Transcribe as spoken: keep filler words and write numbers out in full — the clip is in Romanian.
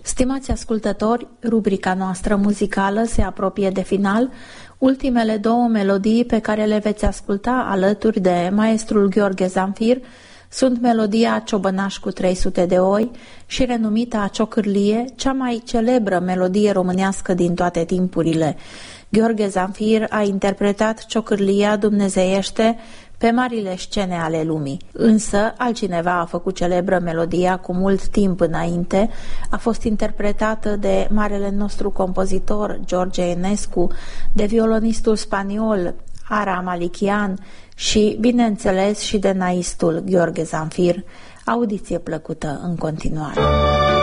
Stimați ascultători, rubrica noastră muzicală se apropie de final. Ultimele două melodii pe care le veți asculta alături de maestrul Gheorghe Zanfir sunt melodia Ciobănaș cu trei sute de oi și renumita Ciocârlie, cea mai celebră melodie românească din toate timpurile. Gheorghe Zanfir a interpretat Ciocârlia dumnezeiește pe marile scene ale lumii. Însă, altcineva a făcut celebră melodia cu mult timp înainte, a fost interpretată de marele nostru compozitor George Enescu, de violonistul spaniol Ara Malikian și, bineînțeles, și de naistul Gheorghe Zanfir. Audiție plăcută în continuare.